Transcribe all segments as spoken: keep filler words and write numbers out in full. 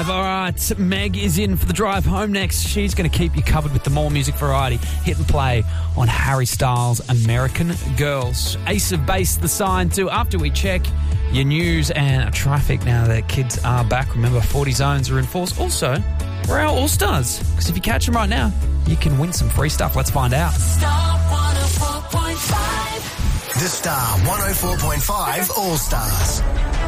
Drive. All right, Meg is in for the drive home next. She's going to keep you covered with the more music variety. Hit and play on Harry Styles' American Girls. Ace of Base, the sign too. After we check your news and traffic now that kids are back. Remember, forty zones are in force. Also, we're our All-Stars. Because if you catch them right now, you can win some free stuff. Let's find out. Star one oh four point five. The Star one oh four point five All-Stars.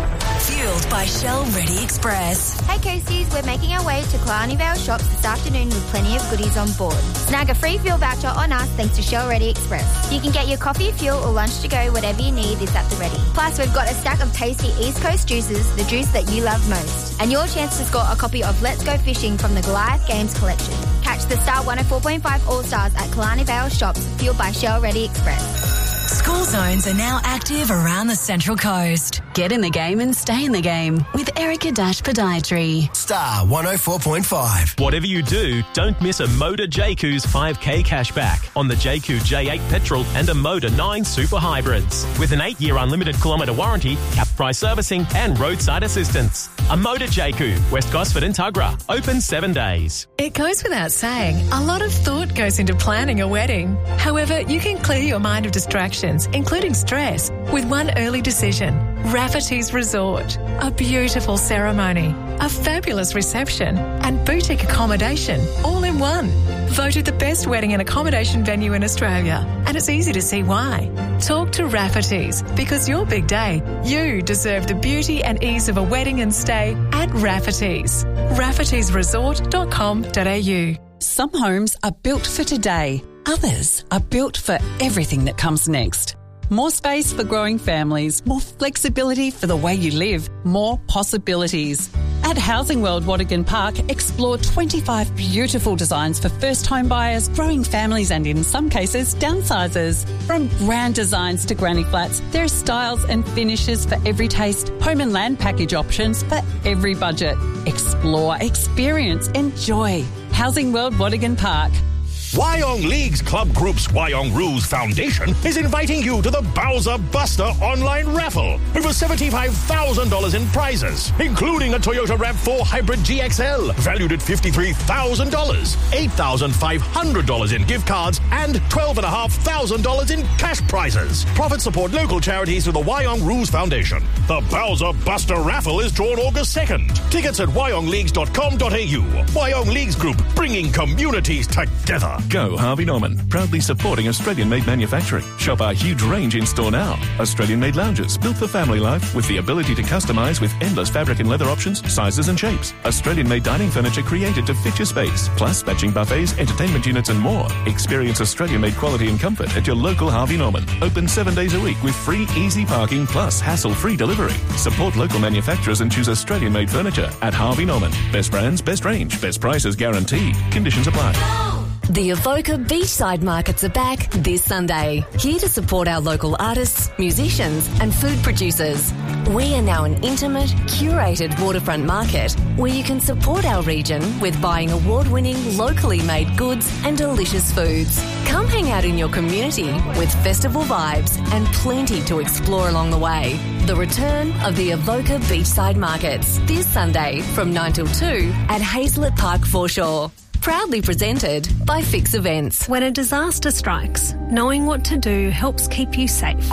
Fueled by Shell Ready Express. Hey Coasties, we're making our way to Killarney Vale Shops this afternoon with plenty of goodies on board. Snag a free fuel voucher on us thanks to Shell Ready Express. You can get your coffee, fuel or lunch to go, whatever you need is at the ready. Plus, we've got a stack of tasty East Coast juices, the juice that you love most. And your chance to score a copy of Let's Go Fishing from the Goliath Games collection. Catch the Star one oh four point five All-Stars at Killarney Vale Shops, fueled by Shell Ready Express. School zones are now active around the Central Coast. Get in the game and stay in the game with Erica Dash Podiatry. Star one oh four point five. Whatever you do, don't miss a Motor J Q's five K cashback on the J Q J eight petrol and a Motor nine Super Hybrids. With an eight-year unlimited kilometre warranty, cap price servicing and roadside assistance. A Motor J Q, West Gosford and Tuggerah. Open seven days. It goes without saying, a lot of thought goes into planning a wedding. However, you can clear your mind of distractions, including stress, with one early decision. Rafferty's Resort. A beautiful ceremony, a fabulous reception, and boutique accommodation all in one. Voted the best wedding and accommodation venue in Australia, and it's easy to see why. Talk to Rafferty's, because your big day, you deserve the beauty and ease of a wedding and stay at Rafferty's. raffertys resort dot com dot a u. Some homes are built for today. Others are built for everything that comes next. More space for growing families, more flexibility for the way you live, more possibilities. At Housing World Watergan Park, explore twenty-five beautiful designs for first home buyers, growing families and, in some cases, downsizers. From grand designs to granny flats, there are styles and finishes for every taste, home and land package options for every budget. Explore, experience, enjoy. Housing World Watergan Park. Wyong Leagues Club Group's Wyong Rules Foundation is inviting you to the Bowser Buster online raffle. Over seventy-five thousand dollars in prizes, including a Toyota RAV four Hybrid G X L, valued at fifty-three thousand dollars, eight thousand five hundred dollars in gift cards, and twelve thousand five hundred dollars in cash prizes. Profits support local charities through the Wyong Rules Foundation. The Bowser Buster raffle is drawn August second. Tickets at wyong leagues dot com dot a u. Wyong Leagues Group, bringing communities together. Go Harvey Norman, proudly supporting Australian-made manufacturing. Shop our huge range in store now. Australian-made lounges, built for family life, with the ability to customise with endless fabric and leather options, sizes and shapes. Australian-made dining furniture created to fit your space, plus matching buffets, entertainment units and more. Experience Australian-made quality and comfort at your local Harvey Norman. Open seven days a week with free easy parking plus hassle-free delivery. Support local manufacturers and choose Australian-made furniture at Harvey Norman. Best brands, best range, best prices guaranteed. Conditions apply. The Avoca Beachside Markets are back this Sunday, here to support our local artists, musicians and food producers. We are now an intimate, curated waterfront market where you can support our region with buying award-winning, locally made goods and delicious foods. Come hang out in your community with festival vibes and plenty to explore along the way. The return of the Avoca Beachside Markets this Sunday from nine till two at Hazelet Park Foreshore. Proudly presented by Fix Events. When a disaster strikes, knowing what to do helps keep you safe.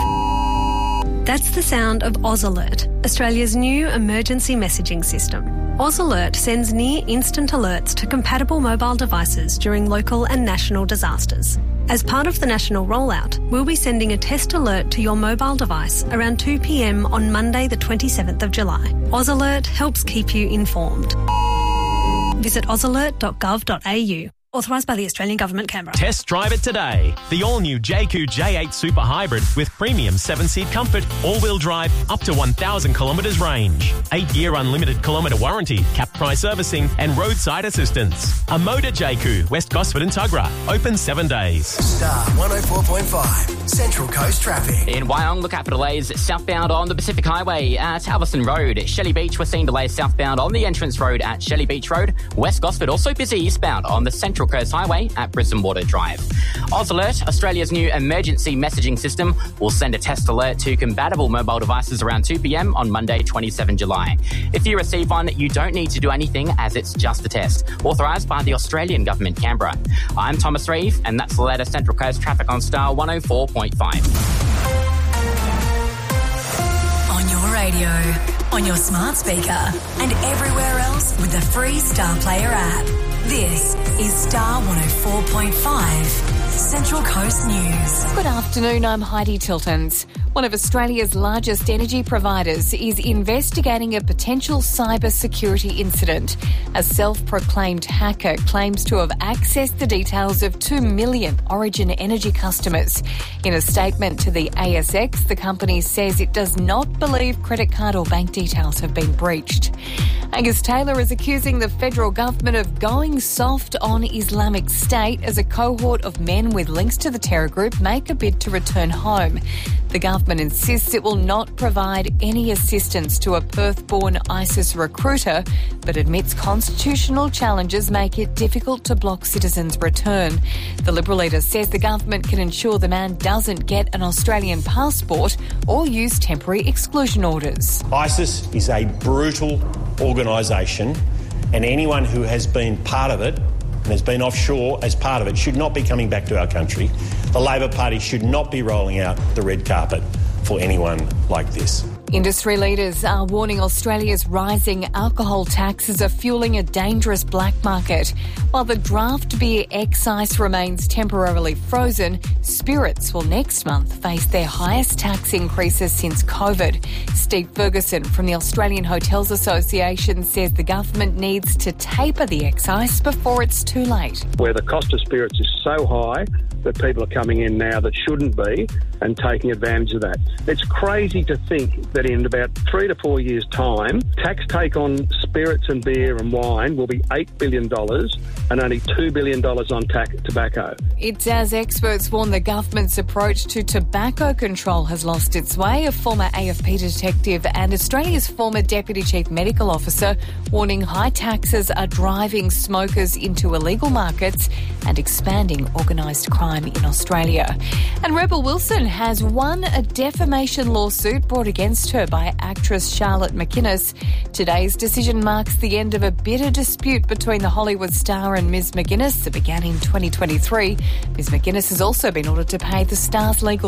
That's the sound of AusAlert, Australia's new emergency messaging system. AusAlert sends near-instant alerts to compatible mobile devices during local and national disasters. As part of the national rollout, we'll be sending a test alert to your mobile device around two p m on Monday the twenty-seventh of July. AusAlert helps keep you informed. Visit ausalert dot gov dot a u. Authorised by the Australian Government, Canberra. Test drive it today. The all-new J Q J eight Super Hybrid with premium seven-seat comfort, all-wheel drive, up to one thousand kilometres range. eight-year unlimited kilometre warranty, cap price servicing and roadside assistance. A Motor J Q, West Gosford and Tuggerah. Open seven days. Star one oh four point five, Central Coast traffic. In Wyong, look out for delays southbound on the Pacific Highway at Halverson Road. Shelley Beach, we're seeing delays southbound on the entrance road at Shelley Beach Road. West Gosford also busy eastbound on the Central Central Coast Highway at Brisbane Water Drive. AusAlert, Australia's new emergency messaging system, will send a test alert to compatible mobile devices around two p.m. on Monday, the twenty-seventh of July. If you receive one, you don't need to do anything as it's just a test, authorised by the Australian Government, Canberra. I'm Thomas Reeve, and that's the latest Central Coast traffic on Star one oh four point five. On your radio, on your smart speaker, and everywhere else with the free Star Player app. This is Star one oh four point five, Central Coast News. Good afternoon, I'm Heidi Tiltons. One of Australia's largest energy providers is investigating a potential cyber security incident. A self-proclaimed hacker claims to have accessed the details of two million Origin Energy customers. In a statement to the A S X, the company says it does not believe credit card or bank details have been breached. Angus Taylor is accusing the federal government of going soft on Islamic State as a cohort of men with links to the terror group make a bid to return home. The government insists it will not provide any assistance to a Perth-born ISIS recruiter, but admits constitutional challenges make it difficult to block citizens' return. The Liberal leader says the government can ensure the man doesn't get an Australian passport or use temporary exclusion orders. ISIS is a brutal organisation, and anyone who has been part of it and has been offshore as part of it should not be coming back to our country. The Labor Party should not be rolling out the red carpet for anyone like this. Industry leaders are warning Australia's rising alcohol taxes are fueling a dangerous black market. While the draft beer excise remains temporarily frozen, spirits will next month face their highest tax increases since COVID. Steve Ferguson from the Australian Hotels Association says the government needs to taper the excise before it's too late. Where the cost of spirits is so high that people are coming in now that shouldn't be and taking advantage of that. It's crazy to think that in about three to four years' time, tax take on spirits and beer and wine will be eight billion dollars and only two billion dollars on tax tobacco. It's as experts warn the government's approach to tobacco control has lost its way. A former A F P detective and Australia's former Deputy Chief Medical Officer warning high taxes are driving smokers into illegal markets and expanding organised crime in Australia. And Rebel Wilson has won a defamation lawsuit brought against her by actress Charlotte McInnes. Today's decision marks the end of a bitter dispute between the Hollywood star and Miz McGuinness that began in twenty twenty-three. Miz McGuinness has also been ordered to pay the star's legal